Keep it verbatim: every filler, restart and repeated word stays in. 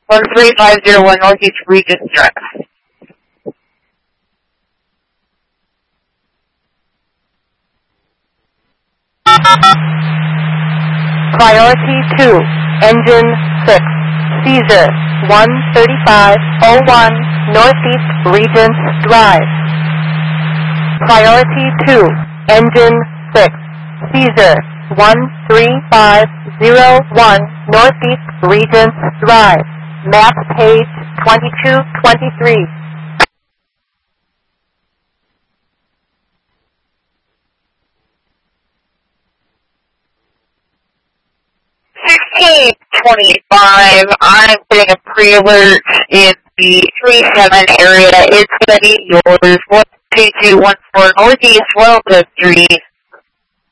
one three five zero one Northeast Regents Drive. Priority two, Engine six, Caesar, one thirty-five oh one Northeast Regents Drive. Priority two, Engine six, Caesar, one three five oh one Northeast Regents Drive. Map page twenty-two twenty-three. sixteen twenty-five, I'm putting a pre-alert in the three seven area. It's going to be yours. one two two one four Northeast, one oh three.